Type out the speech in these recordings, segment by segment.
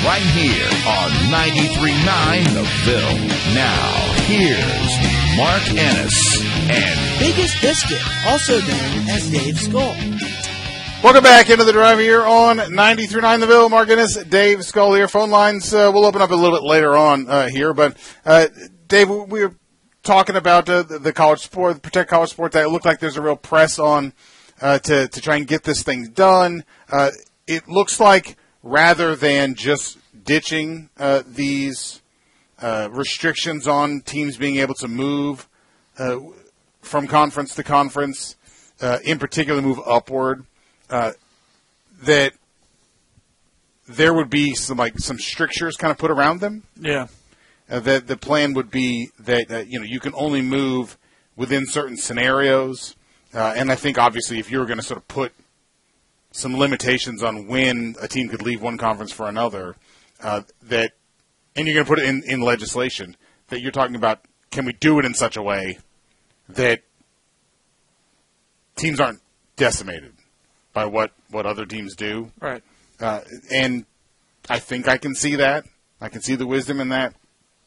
right here on 93.9 The Ville. Now, here's Mark Ennis and Biggest Biscuit, also known as Dave Skull. Welcome back into the drive here on 93.9 The Ville. Mark Ennis, Dave Skull here. Phone lines we'll open up a little bit later on here. But, Dave, we were talking about the college sport, Protect College Sports. That it looked like there's a real press on to try and get this thing done. It looks like rather than just ditching these restrictions on teams being able to move from conference to conference, in particular move upward, that there would be some strictures kind of put around them. Yeah. That the plan would be that you can only move within certain scenarios, and I think obviously if you were going to sort of put some limitations on when a team could leave one conference for another, and you're going to put it in legislation, that you're talking about, can we do it in such a way that teams aren't decimated by what other teams do? Right. And I think I can see that. I can see the wisdom in that.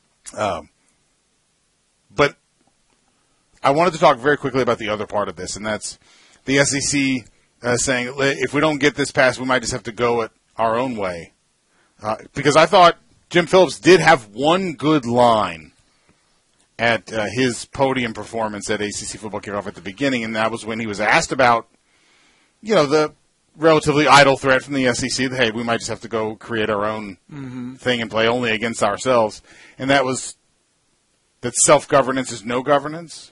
But I wanted to talk very quickly about the other part of this, and that's the SEC saying, if we don't get this passed, we might just have to go it our own way. Because I thought Jim Phillips did have one good line at his podium performance at ACC Football Kickoff at the beginning, and that was when he was asked about, the relatively idle threat from the SEC that, hey, we might just have to go create our own thing and play only against ourselves. And that was that self-governance is no governance.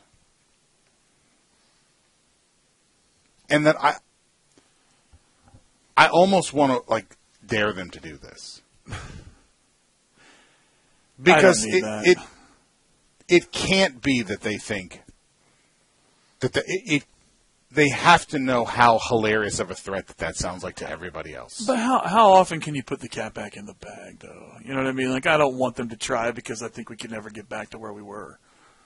And that I almost want to, dare them to do this. Because it can't be that they think that they have to know how hilarious of a threat that sounds like to everybody else. But how often can you put the cat back in the bag, though? You know what I mean? I don't want them to try because I think we can never get back to where we were.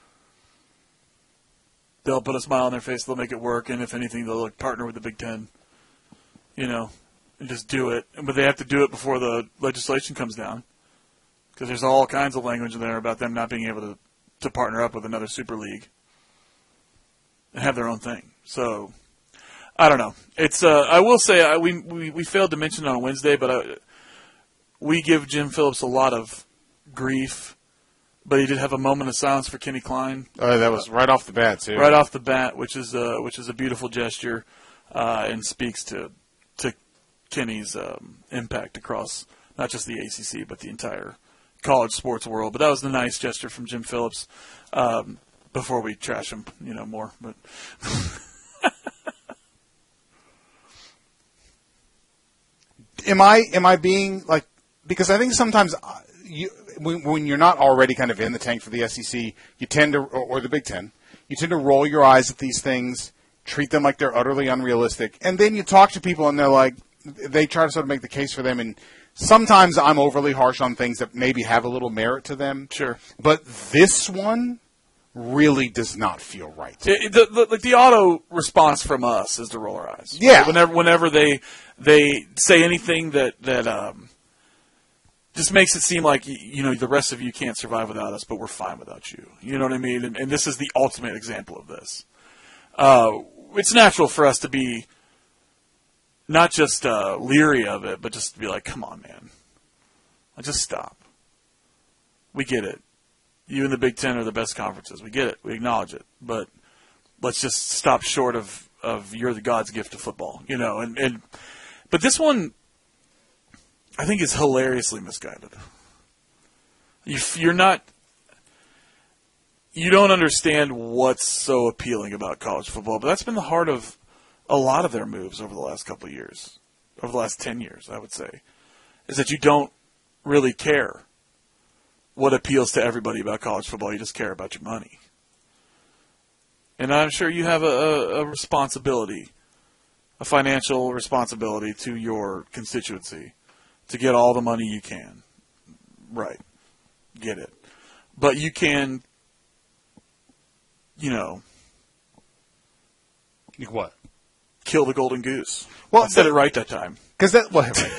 They'll put a smile on their face, they'll make it work, and if anything, they'll partner with the Big Ten, and just do it. But they have to do it before the legislation comes down because there's all kinds of language in there about them not being able to partner up with another Super League and have their own thing. So, I don't know. It's I will say we failed to mention it on Wednesday, but we give Jim Phillips a lot of grief. But he did have a moment of silence for Kenny Klein. That was right off the bat, too. Right off the bat, which is a beautiful gesture, and speaks to Kenny's impact across not just the ACC but the entire college sports world. But that was the nice gesture from Jim Phillips. Before we trash him, more. But am I being because I think sometimes when you're not already kind of in the tank for the SEC, you tend to, or the Big Ten, you tend to roll your eyes at these things, treat them like they're utterly unrealistic, and then you talk to people and they try to sort of make the case for them, and sometimes I'm overly harsh on things that maybe have a little merit to them. Sure. But this one really does not feel right. The auto response from us is to roll our eyes. Yeah. Whenever they say anything that just makes it seem like the rest of you can't survive without us, but we're fine without you. You know what I mean? And this is the ultimate example of this. It's natural for us to be not just leery of it, but just to be like, come on, man. Just stop. We get it. You and the Big Ten are the best conferences. We get it. We acknowledge it. But let's just stop short of you're the God's gift to football. But this one, I think, is hilariously misguided. You don't understand what's so appealing about college football, but that's been the heart of a lot of their moves over the last couple of years, over the last 10 years, I would say, is that you don't really care what appeals to everybody about college football. You just care about your money. And I'm sure you have a responsibility, a financial responsibility to your constituency to get all the money you can. Right. Get it. But you can, What? Kill the golden goose. Well, I said it right that time. Because